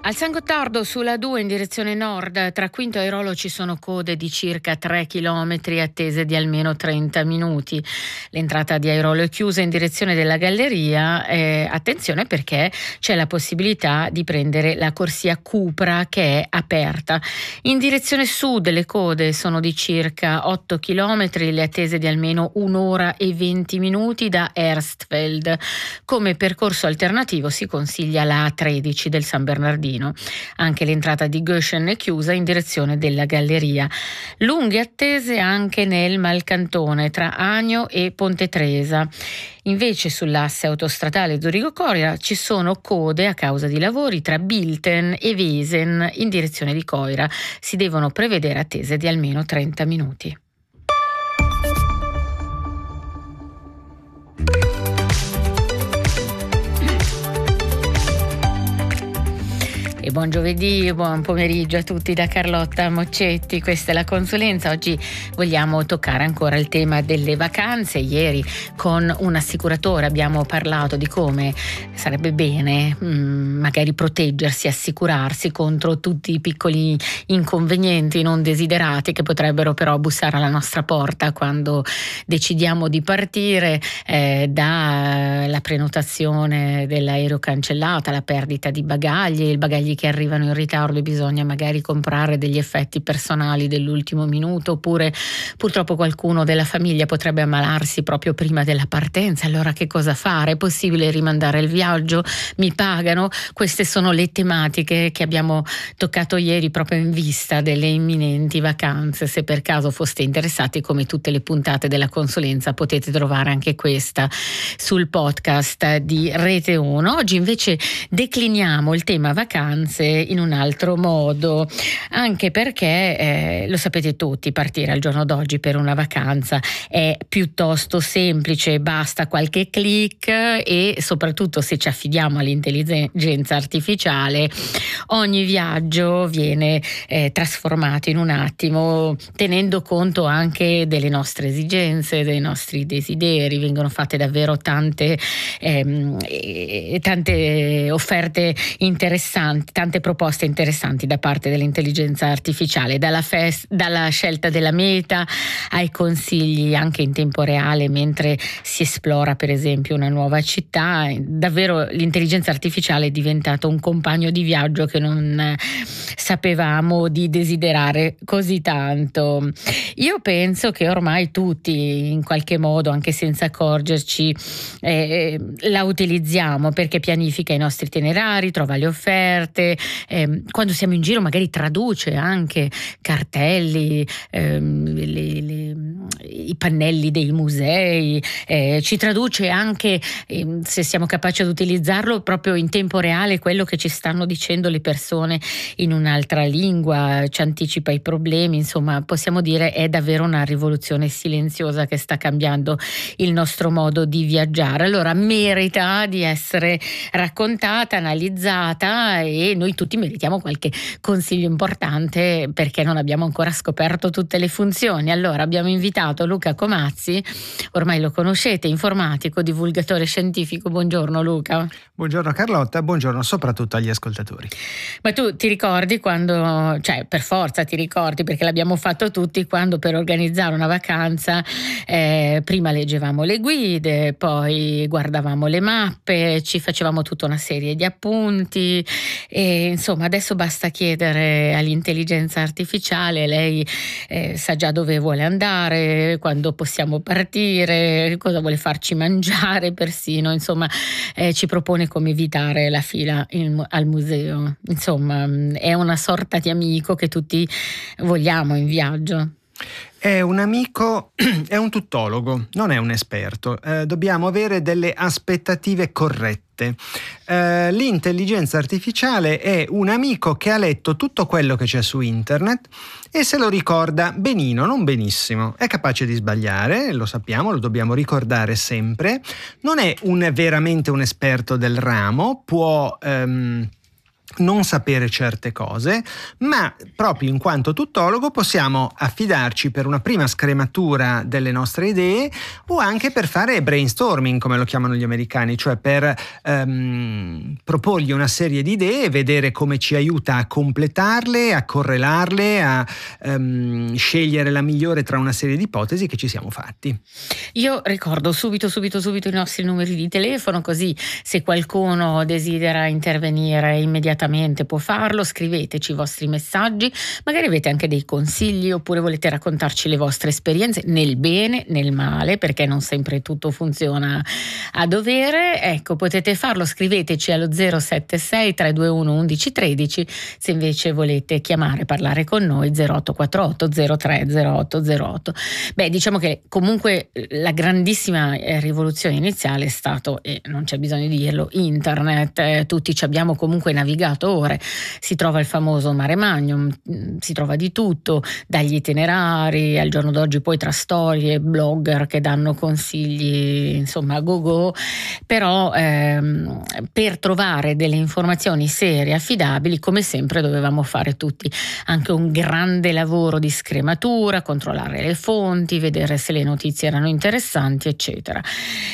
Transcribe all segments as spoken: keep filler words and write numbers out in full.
Al San Gottardo sulla due in direzione nord tra Quinto e Airolo ci sono code di circa tre chilometri attese di almeno trenta minuti. L'entrata di Airolo è chiusa in direzione della galleria. Eh, attenzione perché c'è la possibilità di prendere la corsia Cupra che è aperta. In direzione sud le code sono di circa otto chilometri, le attese di almeno un'ora e venti minuti da Erstfeld. Come percorso alternativo si consiglia la A tredici del San Bernardino. Anche l'entrata di Göschen è chiusa in direzione della galleria. Lunghe attese anche nel Malcantone tra Agno e Ponte Tresa. Invece sull'asse autostradale Zurigo-Coira ci sono code a causa di lavori tra Bilten e Wesen in direzione di Coira. Si devono prevedere attese di almeno trenta minuti. E buon giovedì e buon pomeriggio a tutti da Carlotta Moccetti. Questa è la consulenza. Oggi vogliamo toccare ancora il tema delle vacanze. Ieri con un assicuratore abbiamo parlato di come sarebbe bene mh, magari proteggersi, assicurarsi contro tutti i piccoli inconvenienti non desiderati che potrebbero però bussare alla nostra porta quando decidiamo di partire, eh, dalla prenotazione dell'aereo cancellata, la perdita di bagagli, il bagagli che arrivano in ritardo e bisogna magari comprare degli effetti personali dell'ultimo minuto, oppure purtroppo qualcuno della famiglia potrebbe ammalarsi proprio prima della partenza. Allora che cosa fare? È possibile rimandare il viaggio? Mi pagano? Queste sono le tematiche che abbiamo toccato ieri proprio in vista delle imminenti vacanze. Se per caso foste interessati, come tutte le puntate della consulenza, potete trovare anche questa sul podcast di Rete uno. Oggi invece decliniamo il tema vacanze in un altro modo, anche perché eh, lo sapete tutti, partire al giorno d'oggi per una vacanza è piuttosto semplice, basta qualche click e soprattutto se ci affidiamo all'intelligenza artificiale ogni viaggio viene eh, trasformato in un attimo, tenendo conto anche delle nostre esigenze, dei nostri desideri. Vengono fatte davvero tante ehm, tante offerte interessanti, tante proposte interessanti da parte dell'intelligenza artificiale, dalla, fest, dalla scelta della meta ai consigli anche in tempo reale mentre si esplora per esempio una nuova città. Davvero l'intelligenza artificiale è diventato un compagno di viaggio che non sapevamo di desiderare così tanto. Io penso che ormai tutti in qualche modo, anche senza accorgerci, eh, la utilizziamo perché pianifica i nostri itinerari, trova le offerte, eh, quando siamo in giro magari traduce anche cartelli, ehm, le, le, i pannelli dei musei, eh, ci traduce anche, eh, se siamo capaci ad utilizzarlo, proprio in tempo reale quello che ci stanno dicendo le persone in un'altra lingua, ci anticipa i problemi. Insomma, possiamo dire è davvero una rivoluzione silenziosa che sta cambiando il nostro modo di viaggiare. Allora merita di essere raccontata, analizzata, e noi tutti meritiamo qualche consiglio importante perché non abbiamo ancora scoperto tutte le funzioni. Allora abbiamo invitato Luca Comazzi, ormai lo conoscete, informatico, divulgatore scientifico. Buongiorno Luca. Buongiorno Carlotta, buongiorno soprattutto agli ascoltatori. Ma tu ti ricordi quando, cioè per forza ti ricordi perché l'abbiamo fatto tutti, quando per organizzare una vacanza eh, prima leggevamo le guide, poi guardavamo le mappe, ci facevamo tutta una serie di appunti e insomma adesso basta chiedere all'intelligenza artificiale, lei eh, sa già dove vuole andare, quando possiamo partire, cosa vuole farci mangiare persino, insomma eh, ci propone come evitare la fila in, al museo. Insomma è una sorta di amico che tutti vogliamo in viaggio. È un amico, è un tuttologo, non è un esperto. Eh, dobbiamo avere delle aspettative corrette. Eh, l'intelligenza artificiale è un amico che ha letto tutto quello che c'è su internet e se lo ricorda benino, non benissimo. È capace di sbagliare, lo sappiamo, lo dobbiamo ricordare sempre. Non è un, veramente un esperto del ramo, può... Ehm, non sapere certe cose, ma proprio in quanto tuttologo possiamo affidarci per una prima scrematura delle nostre idee o anche per fare brainstorming, come lo chiamano gli americani, cioè per um, proporgli una serie di idee e vedere come ci aiuta a completarle, a correlarle, a um, scegliere la migliore tra una serie di ipotesi che ci siamo fatti. Io ricordo subito, subito, subito i nostri numeri di telefono, così se qualcuno desidera intervenire immediatamente può farlo, scriveteci i vostri messaggi, magari avete anche dei consigli oppure volete raccontarci le vostre esperienze nel bene, nel male, perché non sempre tutto funziona a dovere. Ecco, potete farlo, scriveteci allo zero sette sei tre due uno uno uno uno tre. Se invece volete chiamare, parlare con noi, zero otto quattro otto zero tre zero otto zero otto. Beh, diciamo che comunque la grandissima rivoluzione iniziale è stato, e non c'è bisogno di dirlo, internet. Eh, tutti ci abbiamo comunque navigato ore, si trova il famoso mare magnum, si trova di tutto, dagli itinerari al giorno d'oggi, poi tra storie, blogger che danno consigli, insomma go go, però ehm, per trovare delle informazioni serie, affidabili, come sempre dovevamo fare tutti anche un grande lavoro di scrematura, controllare le fonti, vedere se le notizie erano interessanti, eccetera.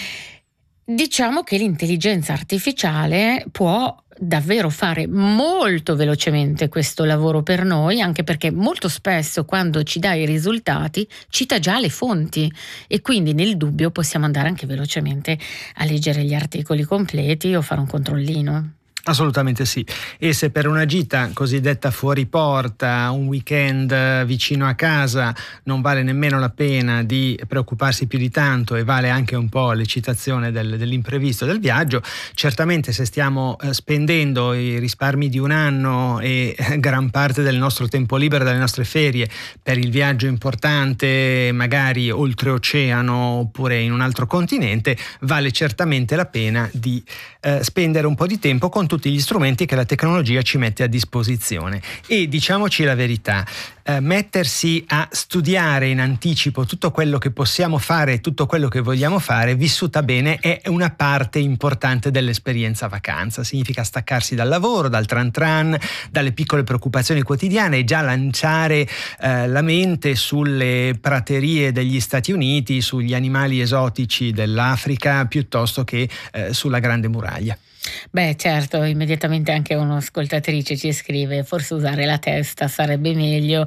Diciamo che l'intelligenza artificiale può davvero fare molto velocemente questo lavoro per noi, anche perché molto spesso quando ci dà i risultati cita già le fonti e quindi nel dubbio possiamo andare anche velocemente a leggere gli articoli completi o fare un controllino. Assolutamente sì, e se per una gita cosiddetta fuori porta, un weekend vicino a casa, non vale nemmeno la pena di preoccuparsi più di tanto e vale anche un po' l'eccitazione del, dell'imprevisto del viaggio, certamente se stiamo eh, spendendo i risparmi di un anno e eh, gran parte del nostro tempo libero, delle nostre ferie, per il viaggio importante, magari oltreoceano oppure in un altro continente, vale certamente la pena di eh, spendere un po' di tempo con tutti gli strumenti che la tecnologia ci mette a disposizione. E diciamoci la verità, eh, mettersi a studiare in anticipo tutto quello che possiamo fare e tutto quello che vogliamo fare, vissuta bene, è una parte importante dell'esperienza vacanza. Significa staccarsi dal lavoro, dal tran tran, dalle piccole preoccupazioni quotidiane e già lanciare eh, la mente sulle praterie degli Stati Uniti, sugli animali esotici dell'Africa, piuttosto che eh, sulla Grande Muraglia. Beh, certo, immediatamente anche un'ascoltatrice ci scrive: forse usare la testa sarebbe meglio.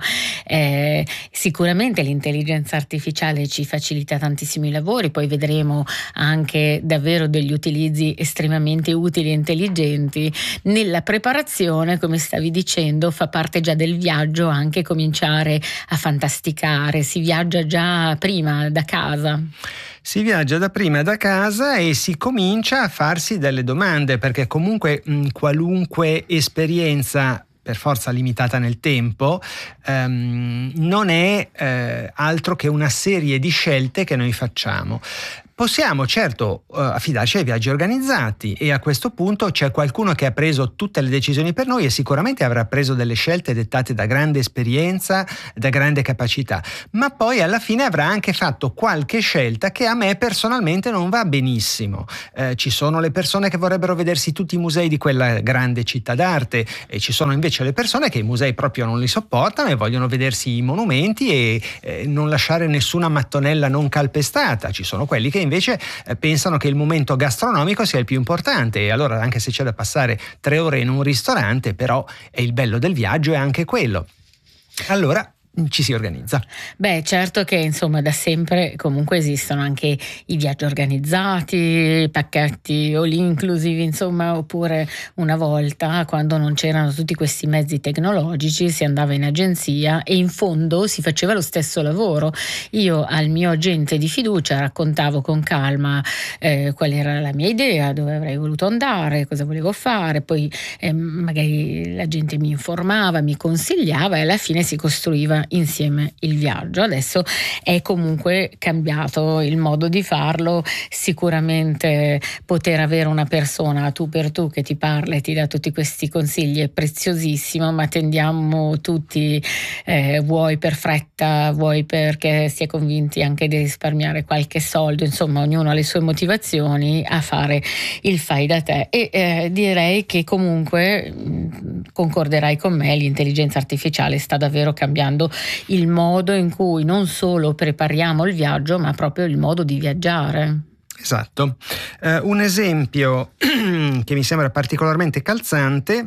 Eh, sicuramente l'intelligenza artificiale ci facilita tantissimi lavori, poi vedremo anche davvero degli utilizzi estremamente utili e intelligenti. Nella preparazione, come stavi dicendo, fa parte già del viaggio anche cominciare a fantasticare, si viaggia già prima da casa. Si viaggia da prima da casa e si comincia a farsi delle domande, perché comunque mh, qualunque esperienza, per forza limitata nel tempo, ehm, non è eh, altro che una serie di scelte che noi facciamo. Possiamo certo uh, affidarci ai viaggi organizzati e a questo punto c'è qualcuno che ha preso tutte le decisioni per noi e sicuramente avrà preso delle scelte dettate da grande esperienza, da grande capacità, ma poi alla fine avrà anche fatto qualche scelta che a me personalmente non va benissimo. Eh, ci sono le persone che vorrebbero vedersi tutti i musei di quella grande città d'arte e ci sono invece le persone che i musei proprio non li sopportano e vogliono vedersi i monumenti e eh, non lasciare nessuna mattonella non calpestata. Ci sono quelli che invece eh, pensano che il momento gastronomico sia il più importante e allora anche se c'è da passare tre ore in un ristorante, però è il bello del viaggio, è anche quello. Allora ci si organizza. Beh, certo che insomma da sempre comunque esistono anche i viaggi organizzati, i pacchetti all inclusive, insomma, oppure una volta quando non c'erano tutti questi mezzi tecnologici si andava in agenzia e in fondo si faceva lo stesso lavoro. Io al mio agente di fiducia raccontavo con calma eh, qual era la mia idea, dove avrei voluto andare, cosa volevo fare, poi eh, magari l'agente mi informava, mi consigliava e alla fine si costruiva insieme il viaggio. Adesso è comunque cambiato il modo di farlo, sicuramente poter avere una persona tu per tu che ti parla e ti dà tutti questi consigli è preziosissimo, ma tendiamo tutti, eh, vuoi per fretta, vuoi perché si è convinti anche di risparmiare qualche soldo, insomma ognuno ha le sue motivazioni, a fare il fai da te. E eh, direi che comunque mh, concorderai con me, l'intelligenza artificiale sta davvero cambiando il modo in cui non solo prepariamo il viaggio, ma proprio il modo di viaggiare. Esatto. Uh, un esempio che mi sembra particolarmente calzante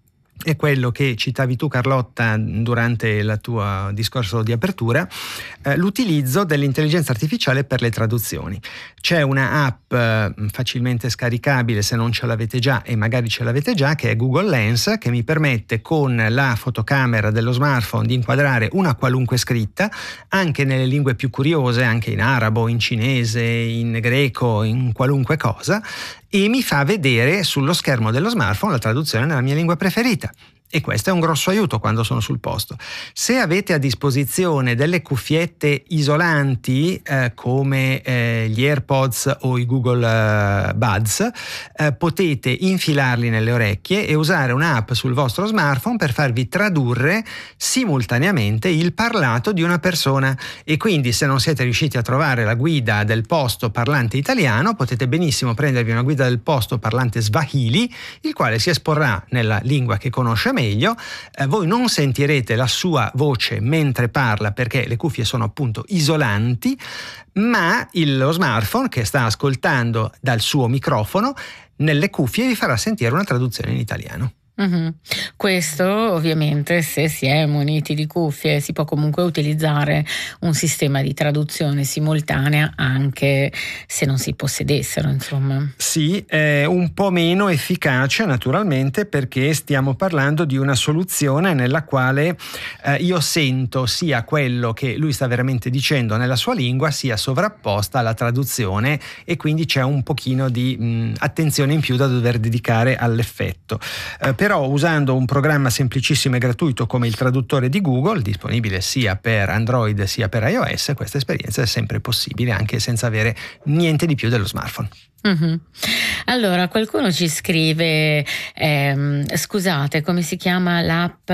è quello che citavi tu, Carlotta, durante il tuo discorso di apertura, eh, l'utilizzo dell'intelligenza artificiale per le traduzioni. C'è una app eh, facilmente scaricabile, se non ce l'avete già, e magari ce l'avete già, che è Google Lens, che mi permette con la fotocamera dello smartphone di inquadrare una qualunque scritta, anche nelle lingue più curiose, anche in arabo, in cinese, in greco, in qualunque cosa, e mi fa vedere sullo schermo dello smartphone la traduzione nella mia lingua preferita. E questo è un grosso aiuto quando sono sul posto. Se avete a disposizione delle cuffiette isolanti eh, come eh, gli AirPods o i Google eh, Buds, eh, potete infilarli nelle orecchie e usare un'app sul vostro smartphone per farvi tradurre simultaneamente il parlato di una persona. E quindi, se non siete riusciti a trovare la guida del posto parlante italiano, potete benissimo prendervi una guida del posto parlante Swahili, il quale si esporrà nella lingua che conosce meglio. Meglio, eh, voi non sentirete la sua voce mentre parla perché le cuffie sono appunto isolanti, ma il, lo smartphone che sta ascoltando dal suo microfono nelle cuffie vi farà sentire una traduzione in italiano. Mm-hmm. Questo ovviamente, se si è muniti di cuffie, si può comunque utilizzare un sistema di traduzione simultanea anche se non si possedessero, insomma. Sì, è un po' meno efficace naturalmente, perché stiamo parlando di una soluzione nella quale eh, io sento sia quello che lui sta veramente dicendo nella sua lingua sia sovrapposta alla traduzione, e quindi c'è un pochino di mh, attenzione in più da dover dedicare all'effetto. Eh, Però usando un programma semplicissimo e gratuito come il traduttore di Google, disponibile sia per Android sia per iOS, questa esperienza è sempre possibile anche senza avere niente di più dello smartphone. Mm-hmm. Allora, qualcuno ci scrive, ehm, scusate, come si chiama l'app?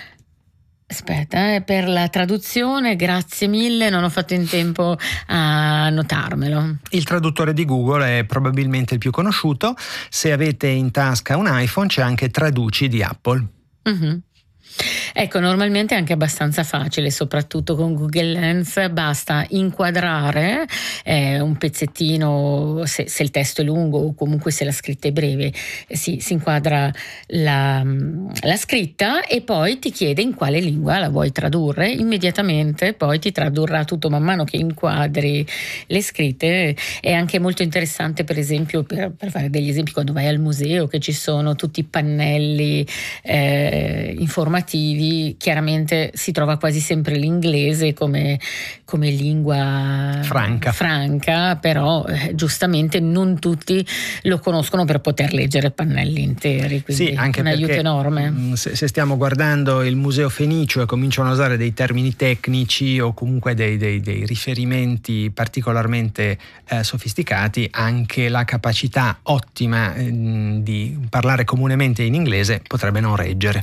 Aspetta, eh, per la traduzione, grazie mille, non ho fatto in tempo a notarmelo. Il traduttore di Google è probabilmente il più conosciuto. Se avete in tasca un iPhone c'è anche Traduci di Apple. Mm-hmm. Ecco, normalmente è anche abbastanza facile, soprattutto con Google Lens, basta inquadrare eh, un pezzettino, se, se il testo è lungo o comunque se la scritta è breve, si, si inquadra la, la scritta e poi ti chiede in quale lingua la vuoi tradurre, immediatamente poi ti tradurrà tutto man mano che inquadri le scritte. È anche molto interessante, per esempio, per, per fare degli esempi, quando vai al museo, che ci sono tutti i pannelli eh, informativi, chiaramente si trova quasi sempre l'inglese come, come lingua franca, franca però eh, giustamente non tutti lo conoscono per poter leggere pannelli interi, quindi sì, anche un perché, aiuto enorme. Se, se stiamo guardando il Museo Fenicio e cominciano a usare dei termini tecnici o comunque dei, dei, dei riferimenti particolarmente eh, sofisticati, anche la capacità ottima eh, di parlare comunemente in inglese potrebbe non reggere.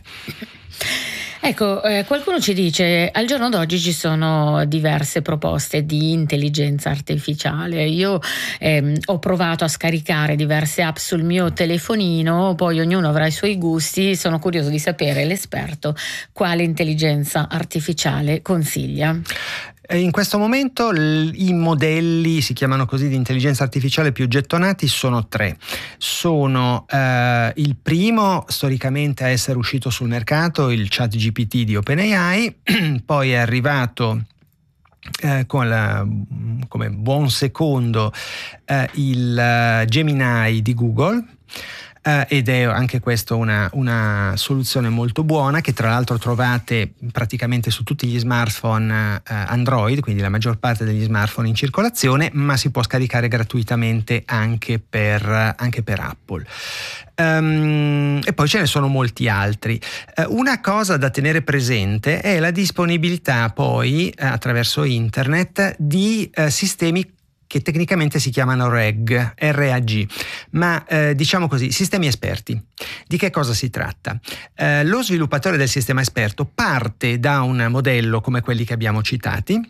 Ecco, eh, qualcuno ci dice, al giorno d'oggi ci sono diverse proposte di intelligenza artificiale. Io ehm, ho provato a scaricare diverse app sul mio telefonino, poi ognuno avrà i suoi gusti. Sono curioso di sapere l'esperto quale intelligenza artificiale consiglia. In questo momento i modelli, si chiamano così, di intelligenza artificiale più gettonati sono tre. Sono eh, il primo storicamente a essere uscito sul mercato, il ChatGPT di OpenAI, poi è arrivato eh, con la, come buon secondo eh, il Gemini di Google. Uh, ed è anche questo una, una soluzione molto buona, che tra l'altro trovate praticamente su tutti gli smartphone uh, Android, quindi la maggior parte degli smartphone in circolazione, ma si può scaricare gratuitamente anche per, anche per Apple. Um, e poi ce ne sono molti altri. Eh, una cosa da tenere presente è la disponibilità poi eh, attraverso internet di eh, sistemi che tecnicamente si chiamano R A G, R A G, ma eh, diciamo così, sistemi esperti. Di che cosa si tratta? Eh, lo sviluppatore del sistema esperto parte da un modello come quelli che abbiamo citati,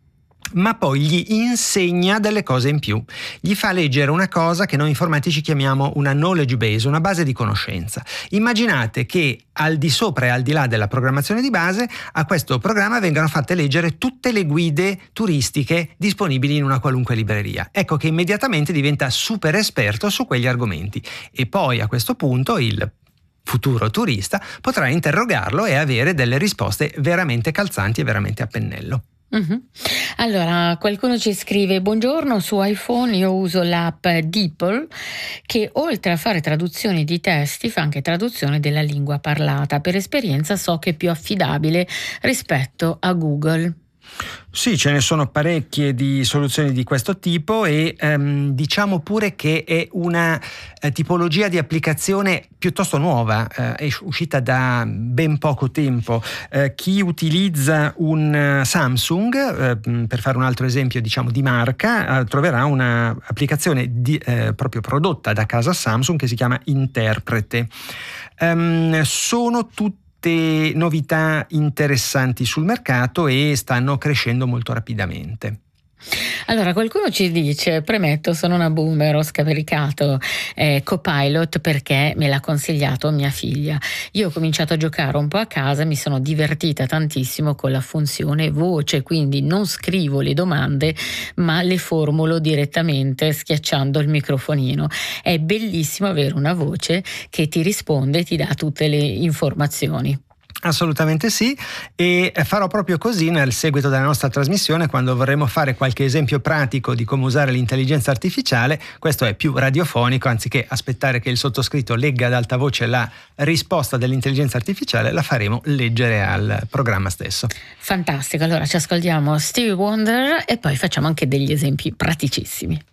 ma poi gli insegna delle cose in più, gli fa leggere una cosa che noi informatici chiamiamo una knowledge base, una base di conoscenza. Immaginate che al di sopra e al di là della programmazione di base a questo programma vengano fatte leggere tutte le guide turistiche disponibili in una qualunque libreria. Ecco che immediatamente diventa super esperto su quegli argomenti e poi a questo punto il futuro turista potrà interrogarlo e avere delle risposte veramente calzanti e veramente a pennello. Uh-huh. Allora, qualcuno ci scrive: buongiorno, su iPhone io uso l'app DeepL che oltre a fare traduzioni di testi fa anche traduzione della lingua parlata. Per esperienza so che è più affidabile rispetto a Google. Sì, ce ne sono parecchie di soluzioni di questo tipo e ehm, diciamo pure che è una eh, tipologia di applicazione piuttosto nuova, eh, è uscita da ben poco tempo. Eh, chi utilizza un uh, Samsung, eh, per fare un altro esempio diciamo di marca, eh, troverà un'applicazione di, eh, proprio prodotta da casa Samsung che si chiama Interprete. Um, sono tutti novità interessanti sul mercato e stanno crescendo molto rapidamente. Allora, qualcuno ci dice: premetto, sono una boomer, ho scaricato eh, Copilot perché me l'ha consigliato mia figlia. Io ho cominciato a giocare un po' a casa, mi sono divertita tantissimo con la funzione voce, quindi non scrivo le domande ma le formulo direttamente schiacciando il microfonino. È bellissimo avere una voce che ti risponde e ti dà tutte le informazioni. Assolutamente sì, e farò proprio così nel seguito della nostra trasmissione quando vorremo fare qualche esempio pratico di come usare l'intelligenza artificiale. Questo è più radiofonico, anziché aspettare che il sottoscritto legga ad alta voce la risposta dell'intelligenza artificiale, la faremo leggere al programma stesso. Fantastico, allora ci ascoltiamo Stevie Wonder e poi facciamo anche degli esempi praticissimi.